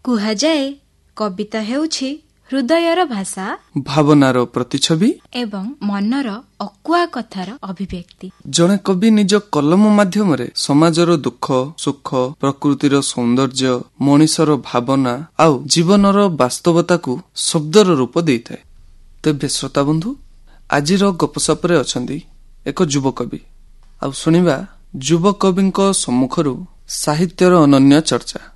କୁହାଯାଏ କବିତା ହେଉଛି ହୃଦୟର ଭାଷା, ଭାବନାର ପ୍ରତିଛବି ଏବଂ ମନର ଅକୁଆ କଥାର ଅଭିବ୍ୟକ୍ତି। ଜଣେ କବି ନିଜ କଲମ ମାଧ୍ୟମରେ ସମାଜର ଦୁଃଖ ସୁଖ, ପ୍ରକୃତିର ସୌନ୍ଦର୍ଯ୍ୟ, ମଣିଷର ଭାବନା ଆଉ ଜୀବନର ବାସ୍ତବତାକୁ ଶବ୍ଦର ରୂପ ଦେଇଥାଏ। ତେବେ ଶ୍ରୋତା ବନ୍ଧୁ, ଆଜିର ଗପସପରେ ଅଛନ୍ତି ଏକ ଯୁବକବି। ଆଉ ଶୁଣିବା ଯୁବକବିଙ୍କ ସମ୍ମୁଖରୁ ସାହିତ୍ୟର ଅନନ୍ୟ ଚର୍ଚ୍ଚା।